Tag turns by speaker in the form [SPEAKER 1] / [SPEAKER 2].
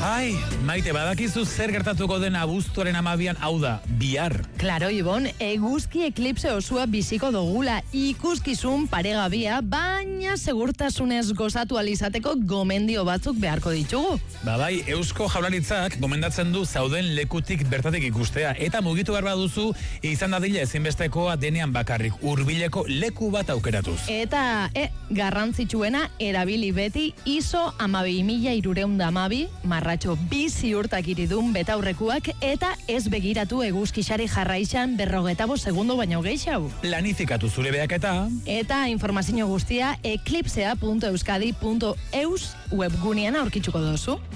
[SPEAKER 1] Ai, Maite, badakizu zer gertatuko den abuztuaren 12an, hau da, bihar.
[SPEAKER 2] Claro, Ibon, eguzki eklipse osua biziko dogula, ikuskizun paregabia, baina segurtasunez gozatu alizateko gomendio batzuk beharko ditugu.
[SPEAKER 1] Bai, Eusko Jaurlaritzak gomendatzen du zauden lekutik bertatik ikustea, eta mugitu behar baduzu izan dadila ezinbestekoa denean bakarrik, hurbileko leku bat aukeratuz.
[SPEAKER 2] Eta, garrantzitsuena, erabili beti ISO 12312, marratxo bizi urtak iridun betaurrekuak, eta ez begiratu eguzkixari jarraixan 45 segundo baino gehiago.
[SPEAKER 1] Planifikatu zure behaketa.
[SPEAKER 2] Eta informazio guztia eclipsea.euskadi.eus webgunean aurkitzuko dozu.